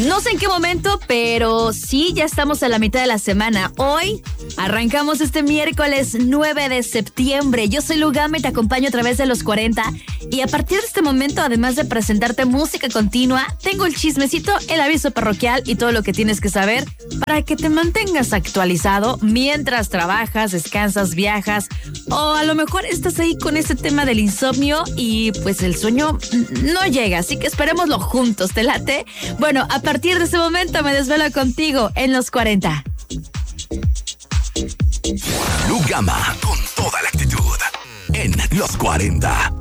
No sé en qué momento, pero sí, ya estamos a la mitad de la semana. Hoy arrancamos este miércoles 9 de septiembre. Yo soy Lugama y te acompaño a través de los 40. Y a partir de este momento, además de presentarte música continua, tengo el chismecito, el aviso parroquial y todo lo que tienes que saber para que te mantengas actualizado mientras trabajas, descansas, viajas o a lo mejor estás ahí con ese tema del insomnio y pues el sueño no llega. Así que esperémoslo juntos, ¿te late? Bueno, a partir de ese momento me desvelo contigo en los 40. Lugama con toda la actitud en los 40.